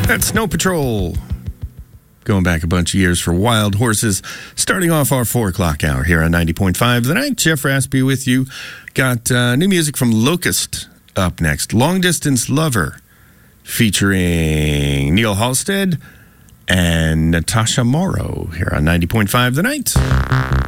That's Snow Patrol. Going back a bunch of years for Wild Horses. Starting off our 4 o'clock hour here on 90.5 The Night. Jeff Raspy with you. Got new music from Locust up next. Long Distance Lover featuring Neil Halstead and Natasha Morrow here on 90.5 The Night.